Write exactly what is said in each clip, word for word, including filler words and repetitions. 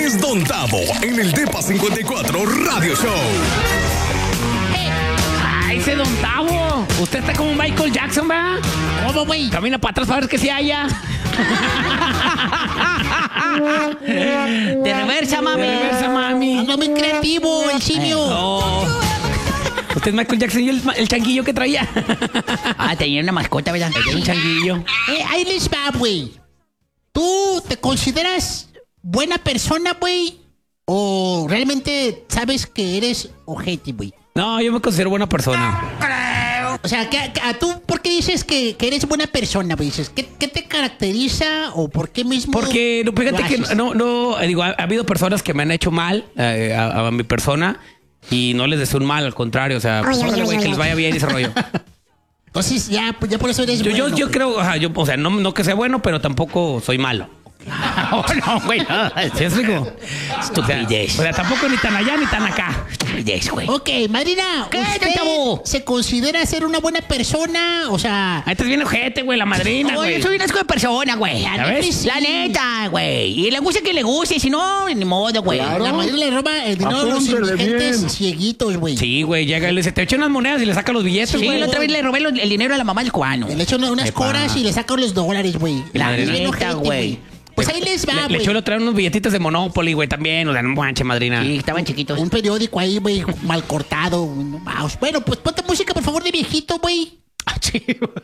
es Don Tavo en el Depa cincuenta y cuatro Radio Show. ¡Ay, ese Don Tavo! Usted está como Michael Jackson, ¿verdad? ¿Cómo, güey? Camina para atrás para ver que se haya. De reversa, mami. De reversa, mami. Ando muy creativo, el simio. Eh, no. Usted es Michael Jackson y el, el changuillo que traía. Ah, tenía una mascota, ¿verdad? Un changuillo. Eh, ahí les va, güey. ¿Tú te consideras buena persona, güey? ¿O realmente sabes que eres ojete, güey? No, yo me considero buena persona. O sea, ¿qué, qué, ¿tú por qué dices que, que eres buena persona, güey? Dices, ¿qué, ¿qué te caracteriza o por qué mismo? Porque, no, fíjate que no, no, digo, ha, ha habido personas que me han hecho mal eh, a, a mi persona y no les deseo un mal, al contrario, o sea, pues, órale, güey, que les vaya bien ese rollo. Entonces, ya, pues, ya por eso eres yo, bueno. Yo, yo creo, ajá, yo, o sea, no, no que sea bueno, pero tampoco soy malo. Oh, no, güey. No. ¿Sí explico? Estupidez. O sea, tampoco ni tan allá ni tan acá. Estupidez, güey. Ok, madrina, ¿qué, ¿usted Tavo? se considera ser una buena persona? O sea... Ahí estás bien ojete, güey, la madrina, güey. Yo soy una asco de persona, güey. ¿Ya ves? La neta, güey. Y le gusta que le guste, y si no, ni modo, güey. Claro. La madrina le roba el dinero a los Apúntele indigentes bien. cieguitos, güey. Sí, güey, llega y le dice, te echa unas monedas y le saca los billetes, Sí, güey. la otra vez le robé los- el dinero a la mamá del cubano. Le echo una- unas Epa. coras y le saco los dólares, güey. La Es bien neta, ojete, güey. Pues ahí les va, Le, le güey. echó lo traer unos billetitos de Monopoly, güey, también. O sea, no manches, madrina. Sí, estaban chiquitos. Un periódico ahí, güey, mal cortado. No, vamos. Bueno, pues ponte música, por favor, de viejito, güey. Sí.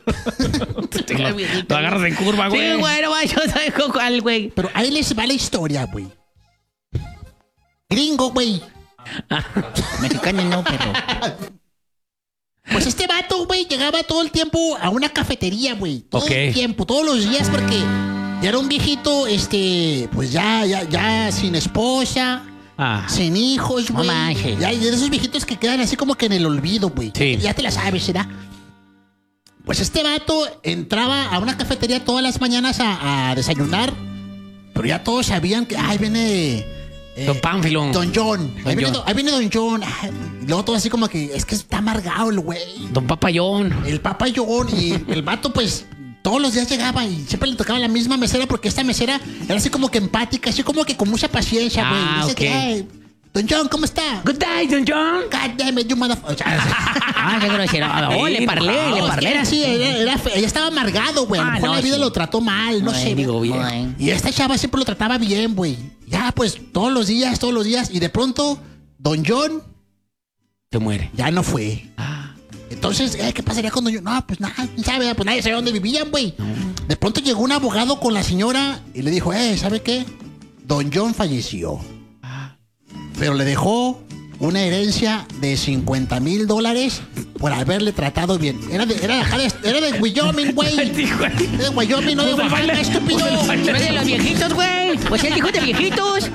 Lo agarras en curva, güey. Sí, güey, no va, yo soy cuál, güey. Pero ahí les va la historia, güey. Gringo, güey. Mexicano no, pero... Pues este vato, güey, llegaba todo el tiempo a una cafetería, güey. Todo Ok. el tiempo, todos los días, porque ya era un viejito, este, pues ya, ya, ya sin esposa, Ah. sin hijos, güey. No manches. Ya, de esos viejitos que quedan así como que en el olvido, güey. Sí. Ya te la sabes, ¿verdad? Pues este vato entraba a una cafetería todas las mañanas a, a desayunar, pero ya todos sabían que, ay, viene... eh, Don Pánfilo. Don John. Don ahí, viene, John. don- ahí viene Don John. Ay, y luego todo así como que, es que está amargado el güey. Don Papayón. El Papa John. Y el vato, pues, todos los días llegaba y siempre le tocaba la misma mesera porque esta mesera era así como que empática, así como que con mucha paciencia, güey. Ah, Dice ok. que, "Ay, Don John, ¿cómo está? Good day, Don John. God damn it, you motherfucker." Ah, qué grosero. Oh, le parlé, le parlé. Era así, era, era fe- ella estaba amargado, güey. A lo Ah, mejor no, la vida sí. lo trató mal, no Ay, sé. digo, güey. bien. Y esta chava siempre lo trataba bien, güey. Ya, pues, todos los días, todos los días. Y de pronto, Don John Se muere. ya no fue. Ah. Entonces, eh, ¿qué pasaría con Don John? No, pues nada, ¿quién sabe? Pues nadie sabía dónde vivían, güey. De pronto llegó un abogado con la señora y le dijo, eh, ¿sabe qué? Don John falleció. Pero le dejó una herencia de cincuenta mil dólares por haberle tratado bien. Era de, era de, acá de- era de Wyoming, güey. Era de Wyoming, no de Puso el Oaxaca, baile- estúpido. puso el baile. No es de los viejitos, güey. Pues él dijo de viejitos.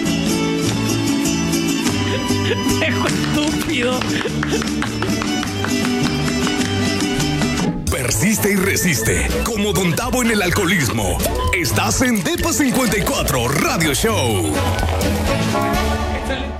Viejo estúpido. Persiste y resiste. Como Don Tavo en el alcoholismo. Estás en Depa cincuenta y cuatro Radio Show.